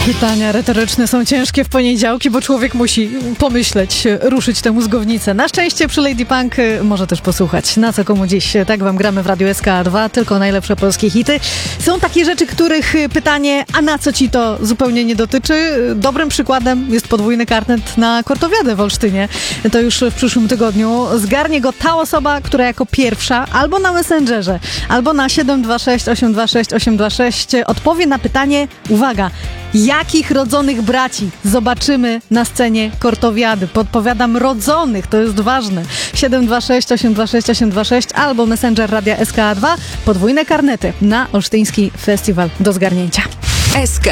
Pytania retoryczne są ciężkie w poniedziałki, bo człowiek musi pomyśleć, ruszyć tę mózgownicę. Na szczęście przy Lady Punk może też posłuchać. Na co komu dziś? Tak wam gramy w Radiu SK2, tylko najlepsze polskie hity. Są takie rzeczy, których pytanie, a na co ci to zupełnie nie dotyczy? Dobrym przykładem jest podwójny karnet na Kortowiadę w Olsztynie. To już w przyszłym tygodniu. Zgarnie go ta osoba, która jako pierwsza albo na Messengerze, albo na 726 826 826 odpowie na pytanie, uwaga, jakich rodzonych braci zobaczymy na scenie Kortowiady? Podpowiadam, rodzonych, to jest ważne. 726 826 826 albo Messenger Radia SK2. Podwójne karnety na Olsztyński Festiwal do zgarnięcia. SK.